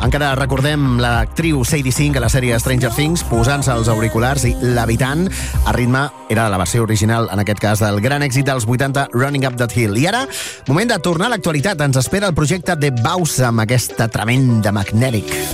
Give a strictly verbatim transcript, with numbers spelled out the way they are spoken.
Encara recordem l'actriu Sadie Sink a la sèrie Stranger Things posant-se els auriculars i levitant. A ritme era la versió original, en aquest cas, del gran èxit dels vuitanta, Running Up That Hill. I ara, moment de tornar a l'actualitat. Ens espera el projecte The Bows amb aquesta tremenda Magnetic.